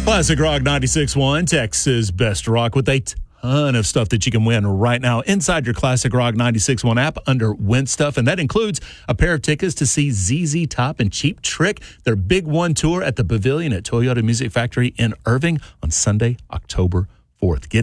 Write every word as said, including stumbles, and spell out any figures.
Classic Rock ninety-six point one, Texas Best Rock, with a ton of stuff that you can win right now inside your Classic Rock ninety-six point one app under Win Stuff. And that includes a pair of tickets to see Z Z Top and Cheap Trick, their Big One tour at the Pavilion at Toyota Music Factory in Irving on Sunday, October fourth. Get